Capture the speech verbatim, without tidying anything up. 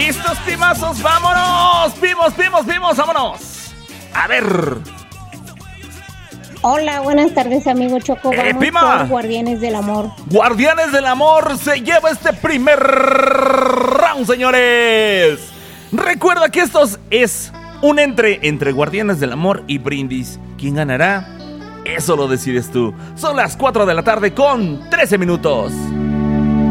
¿Listos, timazos? ¡Vámonos! ¡Vimos, vimos, vimos! ¡Vámonos! A ver. Hola, buenas tardes, amigo Choco. Eh, Vamos Pima. por Guardianes del Amor. Guardianes del Amor se lleva este primer round, señores. Recuerda que esto es un entre entre Guardianes del Amor y Brindis. ¿Quién ganará? Eso lo decides tú. Son las cuatro de la tarde con trece minutos.